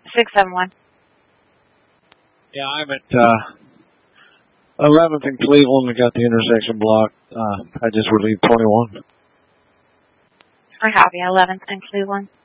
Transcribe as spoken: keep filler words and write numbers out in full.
six seven one. Yeah, I'm at uh, eleventh in Cleveland. We got the intersection blocked. Uh, I just relieved twenty-one. I copy. eleventh in Cleveland.